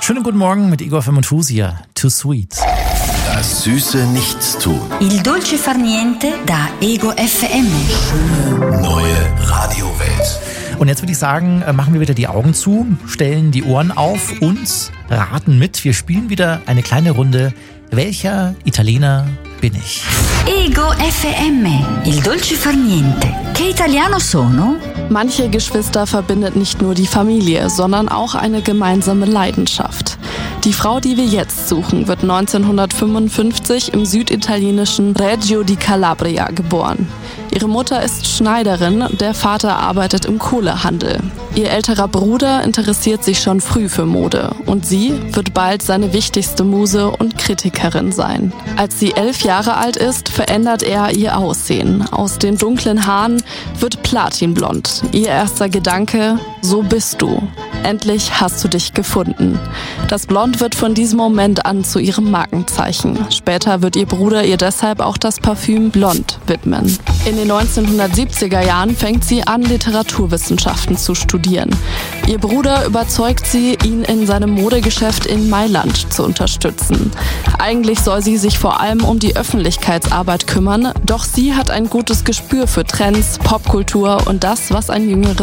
Schönen guten Morgen mit Igor Fermontusia. Too Sweet. Das süße Nichtstun. Il dolce far niente da Ego FM. Schöne neue Radiowelt. Und jetzt würde ich sagen, machen wir wieder die Augen zu, stellen die Ohren auf und raten mit. Wir spielen wieder eine kleine Runde. Welcher Italiener bin ich? Ego FM, il dolce far niente. Che italiano sono? Manche Geschwister verbindet nicht nur die Familie, sondern auch eine gemeinsame Leidenschaft. Die Frau, die wir jetzt suchen, wird 1955 im süditalienischen Reggio di Calabria geboren. Ihre Mutter ist Schneiderin, der Vater arbeitet im Kohlehandel. Ihr älterer Bruder interessiert sich schon früh für Mode und sie wird bald seine wichtigste Muse und Kritikerin sein. Als sie 11 Jahre alt ist, verändert er ihr Aussehen. Aus den dunklen Haaren wird platinblond. Ihr erster Gedanke: so bist du. Endlich hast du dich gefunden. Das Blond wird von diesem Moment an zu ihrem Markenzeichen. Später wird ihr Bruder ihr deshalb auch das Parfüm Blond widmen. In den 1970er Jahren fängt sie an, Literaturwissenschaften zu studieren. Ihr Bruder überzeugt sie, ihn in seinem Modegeschäft in Mailand zu unterstützen. Eigentlich soll sie sich vor allem um die Öffentlichkeitsarbeit kümmern, doch sie hat ein gutes Gespür für Trends, Popkultur und das, was ein jüngeres